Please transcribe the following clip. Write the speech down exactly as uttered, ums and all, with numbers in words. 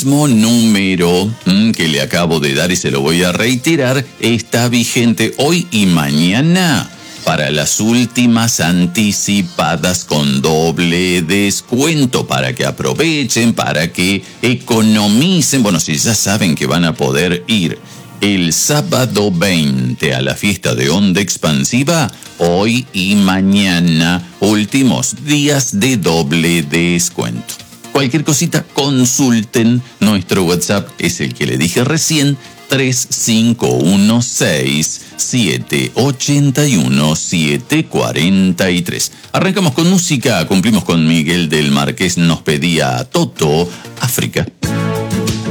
mismo número mm, que le acabo de dar y se lo voy a reiterar, está vigente hoy y mañana para las últimas anticipadas con doble descuento, para que aprovechen, para que economicen. Bueno, si ya saben que van a poder ir el sábado veinte a la fiesta de Onda Expansiva, hoy y mañana, últimos días de doble descuento. Cualquier cosita, consulten. Nuestro WhatsApp es el que le dije recién, tres cinco uno seis, siete ocho uno, siete cuatro tres. Arrancamos con música, cumplimos con Miguel del Marqués, nos pedía Toto, África.